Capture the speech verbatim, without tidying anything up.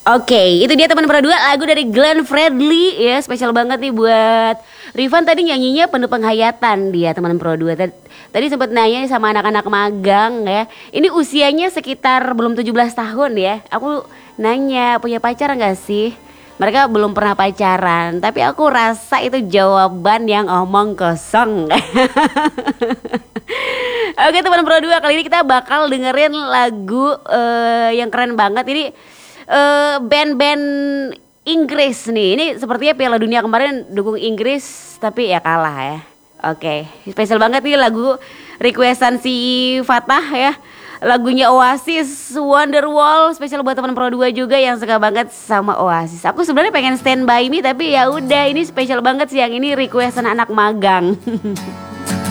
Oke, itu dia teman Pro dua, lagu dari Glenn Fredly ya, spesial banget nih buat Rifan. Tadi nyanyinya penuh penghayatan dia teman Pro dua. Tadi sempat nanya sama anak-anak magang ya. Ini usianya sekitar belum tujuh belas tahun ya. Aku nanya, punya pacar gak sih? Mereka belum pernah pacaran, tapi aku rasa itu jawaban yang omong kosong. Oke teman Pro dua, kali ini kita bakal dengerin lagu uh, yang keren banget. Ini Uh, band-band Inggris nih. Ini sepertinya Piala Dunia kemarin dukung Inggris tapi ya kalah ya. Oke, okay. Spesial banget nih lagu requestan si Fatah ya. Lagunya Oasis, Wonderwall, spesial buat teman Pro dua juga yang suka banget sama Oasis. Aku sebenarnya pengen Stand By Me tapi ya udah, ini spesial banget sih yang ini requestan anak magang.